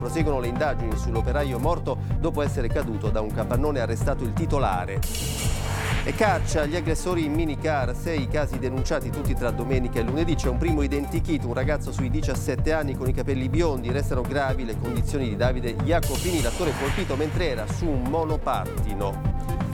Proseguono le indagini sull'operaio morto dopo essere caduto da un capannone, arrestato il titolare. E caccia agli aggressori in minicar, 6 casi denunciati tutti tra domenica e lunedì. C'è un primo identikit, un ragazzo sui 17 anni con i capelli biondi. Restano gravi le condizioni di Davide Jacopini, l'attore colpito mentre era su un monopattino.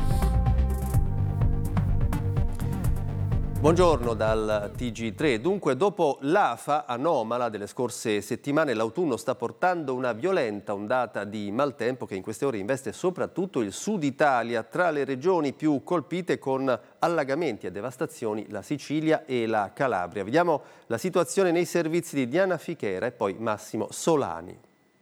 Buongiorno dal TG3. Dunque, dopo l'afa anomala delle scorse settimane, l'autunno sta portando una violenta ondata di maltempo che in queste ore investe soprattutto il sud Italia. Tra le regioni più colpite con allagamenti e devastazioni la Sicilia e la Calabria. Vediamo la situazione nei servizi di Diana Fichera e poi Massimo Solani.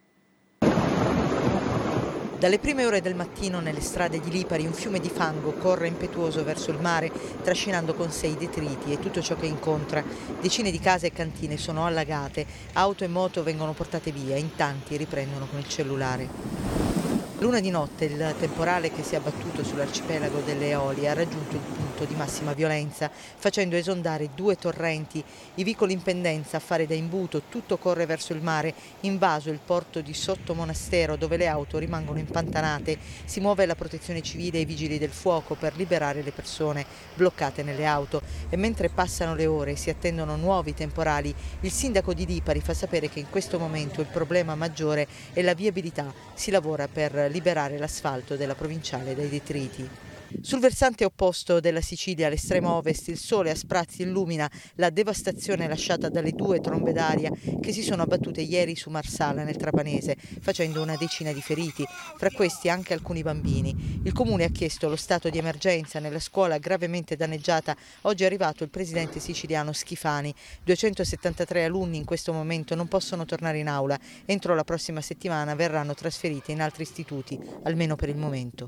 Dalle prime ore del mattino nelle strade di Lipari un fiume di fango corre impetuoso verso il mare, trascinando con sé i detriti e tutto ciò che incontra. Decine di case e cantine sono allagate, auto e moto vengono portate via, in tanti riprendono con il cellulare. L'una di notte il temporale che si è abbattuto sull'arcipelago delle Eolie ha raggiunto il punto di massima violenza, facendo esondare 2 torrenti, i vicoli in pendenza a fare da imbuto, tutto corre verso il mare, invaso il porto di Sottomonastero dove le auto rimangono impantanate, si muove la protezione civile e i vigili del fuoco per liberare le persone bloccate nelle auto e mentre passano le ore e si attendono nuovi temporali, il sindaco di Lipari fa sapere che in questo momento il problema maggiore è la viabilità, si lavora per liberare l'asfalto della provinciale dai detriti. Sul versante opposto della Sicilia, all'estremo ovest, il sole a sprazzi illumina la devastazione lasciata dalle 2 trombe d'aria che si sono abbattute ieri su Marsala nel Trapanese, facendo una decina di feriti, fra questi anche alcuni bambini. Il comune ha chiesto lo stato di emergenza nella scuola gravemente danneggiata. Oggi è arrivato il presidente siciliano Schifani. 273 alunni in questo momento non possono tornare in aula. Entro la prossima settimana verranno trasferiti in altri istituti, almeno per il momento.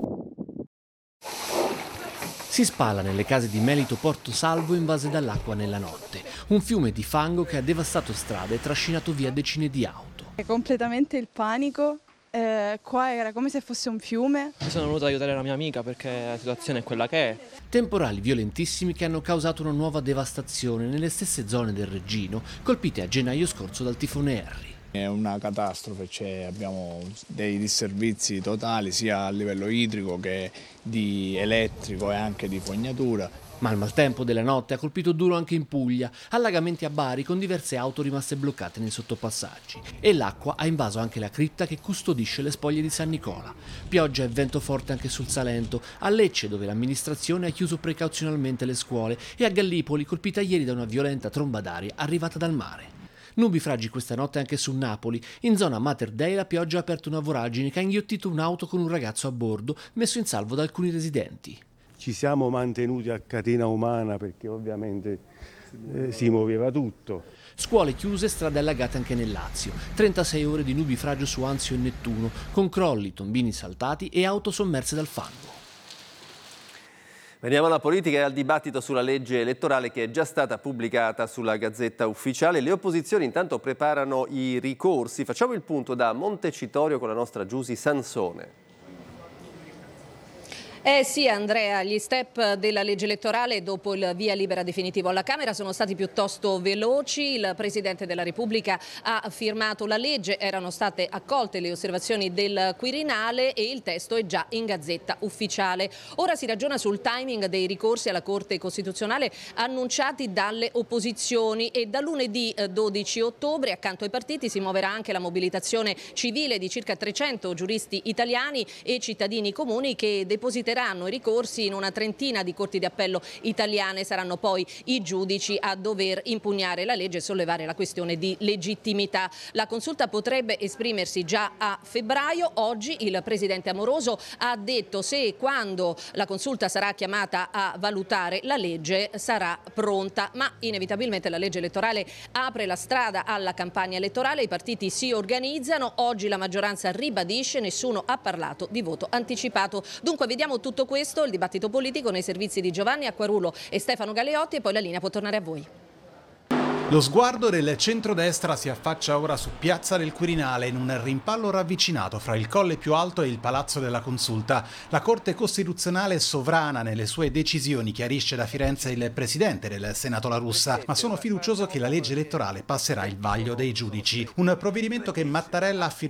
Si spala nelle case di Melito Porto Salvo invase dall'acqua nella notte. Un fiume di fango che ha devastato strade e trascinato via decine di auto. È completamente il panico. Qua era come se fosse un fiume. Sono venuto ad aiutare la mia amica perché la situazione è quella che è. Temporali violentissimi che hanno causato una nuova devastazione nelle stesse zone del Reggino, colpite a gennaio scorso dal tifone Harry. È una catastrofe, abbiamo dei disservizi totali sia a livello idrico che di elettrico e anche di fognatura. Ma il maltempo della notte ha colpito duro anche in Puglia, allagamenti a Bari con diverse auto rimaste bloccate nei sottopassaggi e l'acqua ha invaso anche la cripta che custodisce le spoglie di San Nicola. Pioggia e vento forte anche sul Salento, a Lecce dove l'amministrazione ha chiuso precauzionalmente le scuole e a Gallipoli colpita ieri da una violenta tromba d'aria arrivata dal mare. Nubifragi questa notte anche su Napoli. In zona Mater Dei la pioggia ha aperto una voragine che ha inghiottito un'auto con un ragazzo a bordo, messo in salvo da alcuni residenti. Ci siamo mantenuti a catena umana perché ovviamente si muoveva tutto. Scuole chiuse, strade allagate anche nel Lazio. 36 ore di nubifragio su Anzio e Nettuno, con crolli, tombini saltati e auto sommerse dal fango. Veniamo alla politica e al dibattito sulla legge elettorale che è già stata pubblicata sulla Gazzetta Ufficiale. Le opposizioni intanto preparano i ricorsi. Facciamo il punto da Montecitorio con la nostra Giusy Sansone. Sì Andrea, gli step della legge elettorale dopo il via libera definitivo alla Camera sono stati piuttosto veloci. Il Presidente della Repubblica ha firmato la legge, erano state accolte le osservazioni del Quirinale e il testo è già in Gazzetta Ufficiale. Ora si ragiona sul timing dei ricorsi alla Corte Costituzionale annunciati dalle opposizioni e da lunedì 12 ottobre accanto ai partiti si muoverà anche la mobilitazione civile di circa 300 giuristi italiani e cittadini comuni che depositeranno i ricorsi in una trentina di corti di appello italiane. Saranno poi i giudici a dover impugnare la legge e sollevare la questione di legittimità. La consulta potrebbe esprimersi già a febbraio. Oggi il presidente Amoroso ha detto se e quando la consulta sarà chiamata a valutare la legge sarà pronta, ma inevitabilmente la legge elettorale apre la strada alla campagna elettorale, i partiti si organizzano, oggi la maggioranza ribadisce, nessuno ha parlato di voto anticipato. Dunque vediamo tutto questo, il dibattito politico nei servizi di Giovanni Acquarulo e Stefano Galeotti e poi la linea può tornare a voi. Lo sguardo del centrodestra si affaccia ora su Piazza del Quirinale in un rimpallo ravvicinato fra il Colle più alto e il Palazzo della Consulta. La Corte Costituzionale è sovrana nelle sue decisioni, chiarisce da Firenze il presidente del Senato La Russa, ma sono fiducioso che la legge elettorale passerà il vaglio dei giudici. Un provvedimento che Mattarella ha firmato